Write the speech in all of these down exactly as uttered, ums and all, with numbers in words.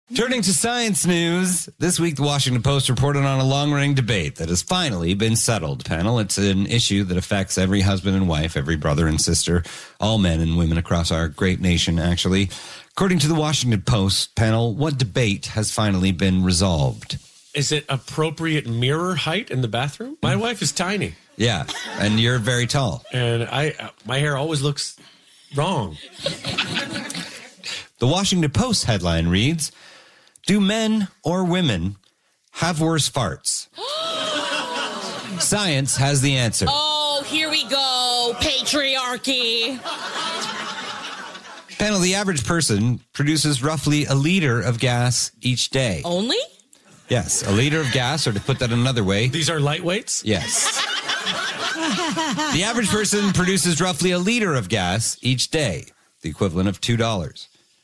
Turning to science news, this week the Washington Post reported on a long-running debate that has finally been settled. Panel, it's an issue that affects every husband and wife, every brother and sister, all men and women across our great nation, actually. According to the Washington Post, panel, what debate has finally been resolved? Is it appropriate mirror height in the bathroom? My wife is tiny. Yeah, and you're very tall. And I, my hair always looks wrong. The Washington Post headline reads, do men or women have worse farts? Science has the answer. Oh, here we go. Patriarchy. Panel, the average person produces roughly a liter of gas each day. Only? Yes, a liter of gas, or to put that another way. These are lightweights? Yes. The average person produces roughly a liter of gas each day, the equivalent of two dollars.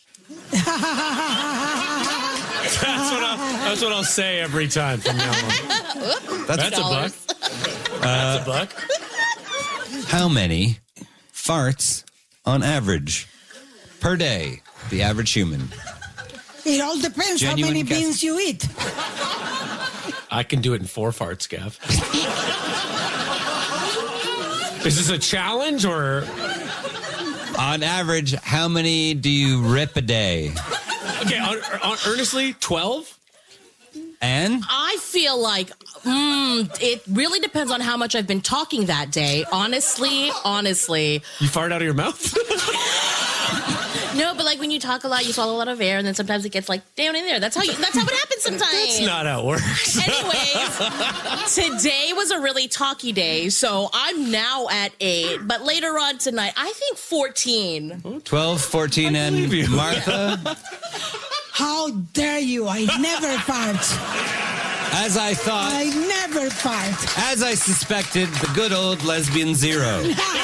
That's what, I'll, that's what I'll say every time from now on. That's, that's a buck. Uh, that's a buck. How many farts on average per day, the average human? It all depends Genuine how many guess. beans you eat. I can do it in four farts, Gav. Is this a challenge or? On average, how many do you rip a day? Okay, on, on, earnestly, twelve? And? I feel like mm, it really depends on how much I've been talking that day. Honestly, honestly. You fart out of your mouth? No, but like when you talk a lot, you swallow a lot of air, and then sometimes it gets like down in there. That's how you, that's how it happens sometimes. That's not how it works. Anyways, today was a really talky day, so I'm now at eight. But later on tonight, I think fourteen. twelve, fourteen, and you. Martha? How dare you? I never fart. As I thought, I never fart. as I suspected, the good old lesbian zero.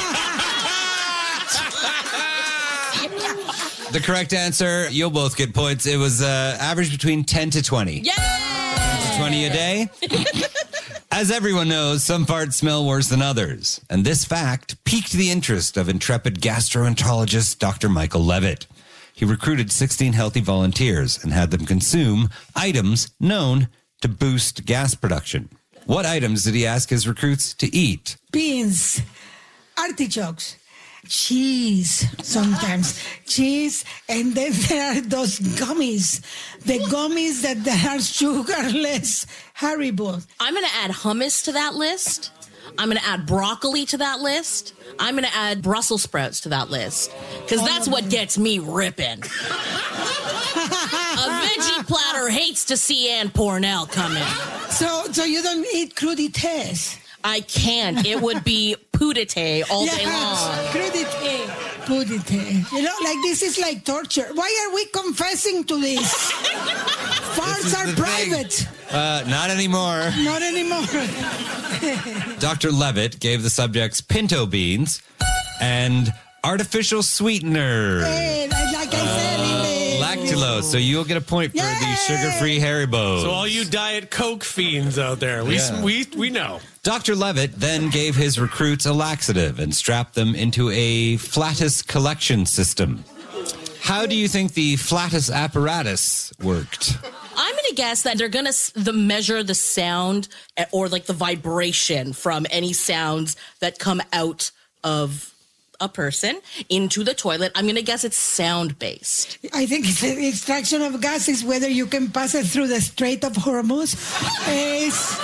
The correct answer, you'll both get points. It was uh, average between ten to twenty. Yay! twenty a day. As everyone knows, some farts smell worse than others. And this fact piqued the interest of intrepid gastroenterologist Doctor Michael Levitt. He recruited sixteen healthy volunteers and had them consume items known to boost gas production. What items did he ask his recruits to eat? Beans, artichokes, cheese, sometimes cheese, and then there are those gummies, the gummies that there are sugarless Haribo. I'm going to add hummus to that list. I'm going to add broccoli to that list. I'm going to add Brussels sprouts to that list. Because that's what gets me ripping. A veggie platter hates to see Ann Pornell come in. So, so you don't eat crudités? I can't. It would be pudite all day long. Crudité. Pudite. You know, like this is like torture. Why are we confessing to this? Farts are private. Uh, not anymore. Not anymore. Doctor Levitt gave the subjects pinto beans and artificial sweetener. Hey, like I said, in the Lactulose, so you'll get a point for Yay! the sugar-free Haribo. So all you Diet Coke fiends out there, we Yeah. we we know. Doctor Levitt then gave his recruits a laxative and strapped them into a Flatus collection system. How do you think the Flatus apparatus worked? I'm going to guess that they're going to the measure the sound or like the vibration from any sounds that come out of a person into the toilet. I'm going to guess it's sound-based. I think it's the extraction of gas is whether you can pass it through the Strait of Hormuz. It's,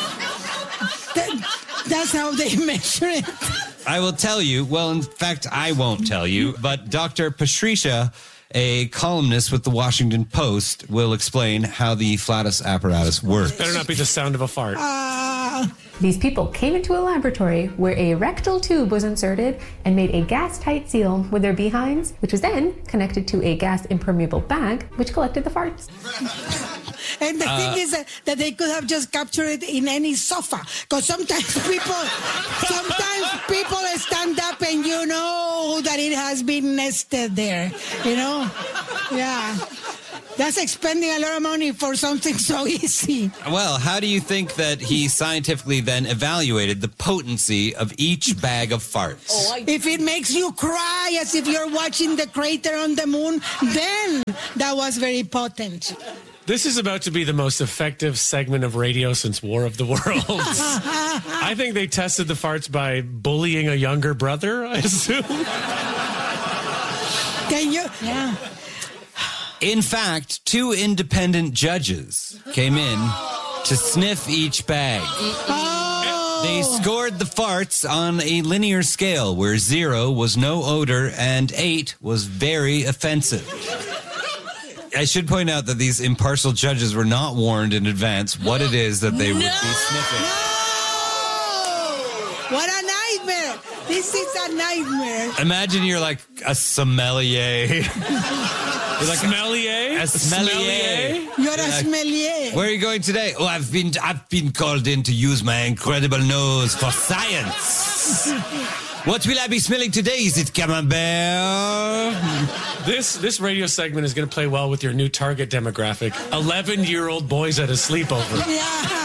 that, that's how they measure it. I will tell you, well, in fact, I won't tell you, but Doctor Patricia, a columnist with the Washington Post, will explain how the Flatus apparatus works. Better not be the sound of a fart. Uh, These people came into a laboratory where a rectal tube was inserted and made a gas-tight seal with their behinds, which was then connected to a gas-impermeable bag, which collected the farts. And the Uh, thing is that, that they could have just captured it in any sofa. Because sometimes people, sometimes people stand up and you know that it has been nested there. You know? Yeah. That's expending a lot of money for something so easy. Well, how do you think that he scientifically then evaluated the potency of each bag of farts? Oh, I- If it makes you cry as if you're watching the crater on the moon, then that was very potent. This is about to be the most effective segment of radio since War of the Worlds. I think they tested the farts by bullying a younger brother, I assume. Can you? Yeah. In fact, two independent judges came in to sniff each bag. Oh. They scored the farts on a linear scale where zero was no odor and eight was very offensive. I should point out that these impartial judges were not warned in advance what it is that they No. would be sniffing. No! What a nightmare! This is a nightmare. Imagine you're like a sommelier. You're like Smellier? a sommelier. You're a sommelier. Where are you going today? Oh, I've been I've been called in to use my incredible nose for science. What will I be smelling today? Is it camembert? This this radio segment is going to play well with your new target demographic, eleven-year-old boys at a sleepover. Yeah.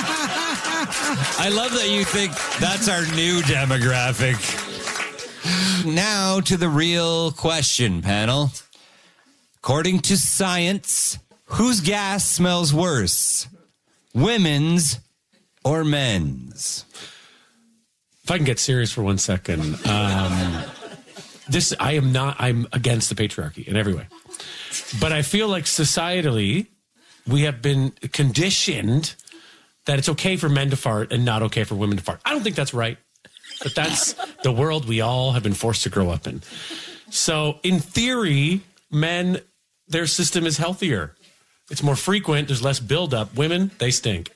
I love that you think that's our new demographic. Now to the real question, panel. According to science, whose gas smells worse? Women's or men's? If I can get serious for one second, um, this I am not. I'm against the patriarchy in every way, but I feel like societally we have been conditioned that it's okay for men to fart and not okay for women to fart. I don't think that's right, but that's the world we all have been forced to grow up in. So, in theory, men, their system is healthier. It's more frequent. There's less buildup. Women, they stink.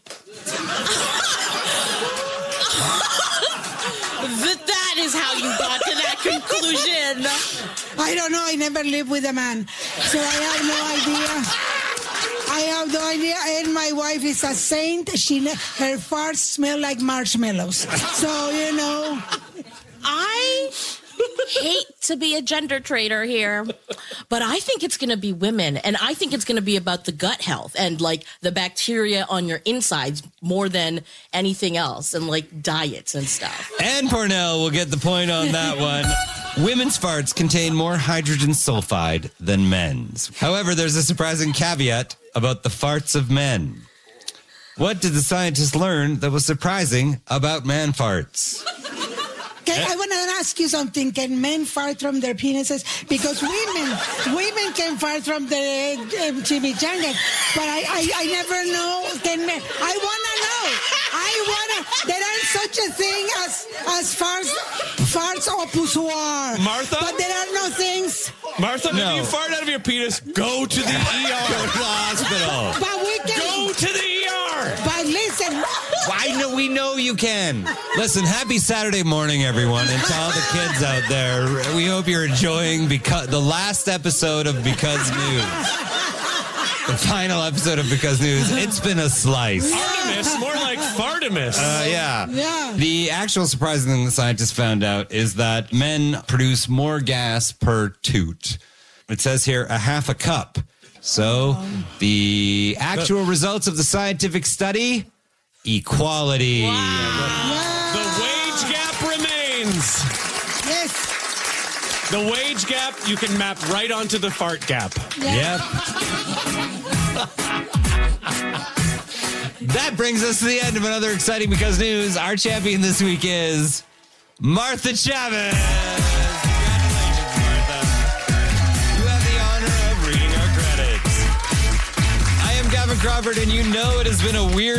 That that is how you got to that conclusion. I don't know. I never lived with a man, so I have no idea. I have no idea. And my wife is a saint. She ne- her farts smell like marshmallows. So you know. I hate to be a gender traitor here, but I think it's going to be women, and I think it's going to be about the gut health and like the bacteria on your insides more than anything else, and like diets and stuff. And Parnell will get the point on that one. Women's farts contain more hydrogen sulfide than men's. However, there's a surprising caveat about the farts of men. What did the scientists learn that was surprising about man farts? Can, I want to ask you something. Can men fart from their penises? Because women, women can fart from their uh, chimichangas, but I, I, I never know. Can men? I want to know. I want to. There are such a thing as as farts, farts au poussoir. Martha? But there are no things. Martha, No. if you fart out of your penis, go to the E Go to R. the hospital. But we can. Go to the E R. But listen. I know, we know you can. Listen, happy Saturday morning, everyone, and to all the kids out there. We hope you're enjoying because the last episode of Because News. The final episode of Because News. It's been a slice. Artemis, more like Fartimus. Uh, yeah. Yeah. The actual surprising thing the scientists found out is that men produce more gas per toot. It says here a half a cup. So the actual results of the scientific study, equality. The wage gap remains. Yes. The wage gap you can map right onto the fart gap. Yep. That brings us to the end of another exciting Because News. Our champion this week is Martha Chavez. Congratulations, Martha. You have the honor of reading our credits. I am Gavin Crawford, and you know it has been a weird